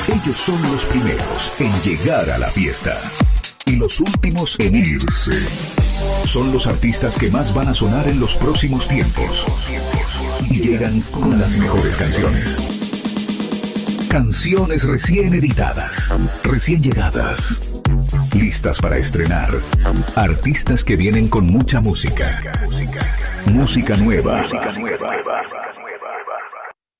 Ellos son los primeros en llegar a la fiesta y los últimos en irse. Son los artistas que más van a sonar en los próximos tiempos y llegan con las mejores canciones. Canciones recién editadas, recién llegadas, listas para estrenar. Artistas que vienen con mucha música. Música nueva,